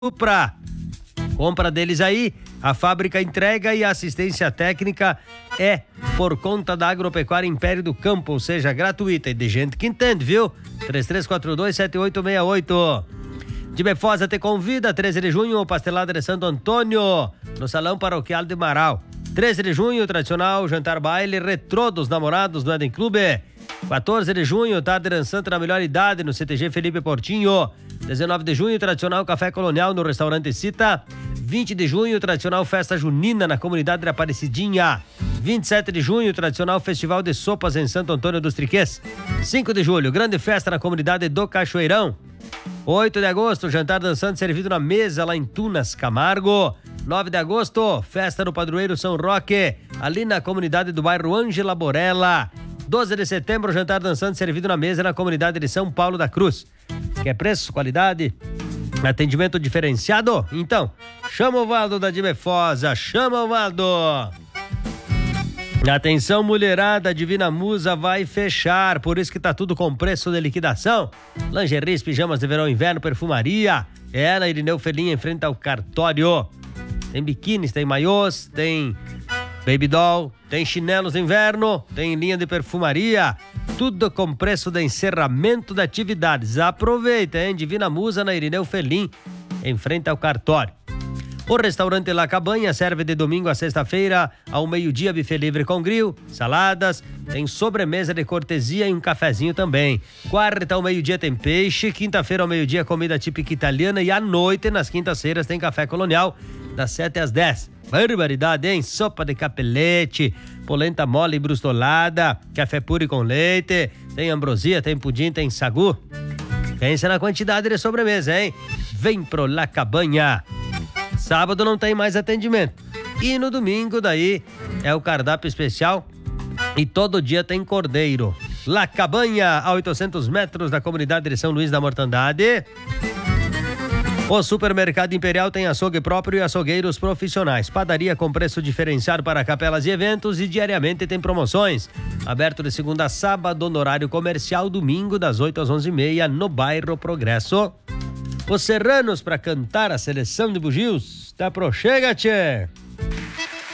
Supra. Compra deles aí, a fábrica entrega e a assistência técnica é por conta da Agropecuária Império do Campo, ou seja, gratuita e de gente que entende, viu? 3342-7868. De Befosa te convida, 13 de junho, pastelada de Santo Antônio, no Salão Paroquial de Marau. 13 de junho, tradicional jantar baile retrô dos namorados do Eden Clube. 14 de junho, tarde dançante na melhor idade no CTG Felipe Portinho. 19 de junho, tradicional café colonial no restaurante Cita. 20 de junho, tradicional festa junina na comunidade da Aparecidinha. 27 de junho, tradicional festival de sopas em Santo Antônio dos Triquês. 5 de julho, grande festa na comunidade do Cachoeirão. 8 de agosto, jantar dançante servido na mesa lá em Tunas, Camargo. 9 de agosto, festa no Padroeiro São Roque, ali na comunidade do bairro Ângela Borella. 12 de setembro, jantar dançante servido na mesa na comunidade de São Paulo da Cruz. Quer preço, qualidade, atendimento diferenciado? Então, chama o Valdo da Dibefosa, chama o Valdo! Atenção, mulherada, Divina Musa vai fechar, por isso que tá tudo com preço de liquidação. Lingeries, pijamas de verão e inverno, perfumaria. É na Irineu Felim, em frente ao cartório. Tem biquínis, tem maiôs, tem baby doll, tem chinelos de inverno, tem linha de perfumaria. Tudo com preço de encerramento de atividades. Aproveita, hein? Divina Musa na Irineu Felim, em frente ao cartório. O restaurante La Cabanha serve de domingo a sexta-feira ao meio-dia buffet livre com grill, saladas, tem sobremesa de cortesia e um cafezinho também. Quarta ao meio-dia tem peixe, quinta-feira ao meio-dia comida típica italiana e à noite, nas quintas-feiras, tem café colonial das 7 às 10. Barbaridade, hein? Sopa de capelete, polenta mole e brustolada, café puro e com leite, tem ambrosia, tem pudim, tem sagu. Pensa na quantidade de sobremesa, hein? Vem pro La Cabanha. Sábado não tem mais atendimento. E no domingo daí é o cardápio especial e todo dia tem cordeiro. La Cabanha, a 800 metros da comunidade de São Luís da Mortandade. O Supermercado Imperial tem açougue próprio e açougueiros profissionais. Padaria com preço diferenciado para capelas e eventos e diariamente tem promoções. Aberto de segunda a sábado no horário comercial, domingo das 8 às 11h30 no bairro Progresso. Os Serranos para cantar a seleção de bugios. Tá pro chega, tchê!